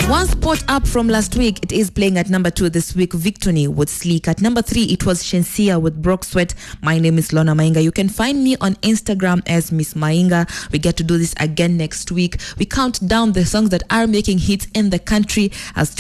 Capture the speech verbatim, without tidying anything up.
One spot up from last week, it is playing at number two this week, Victony with Sleek. At number three, it was Shensia with Brock Sweat. My name is Lona Mainga. You can find me on Instagram as Miss Mainga. We get to do this again next week. We count down the songs that are making hits in the country as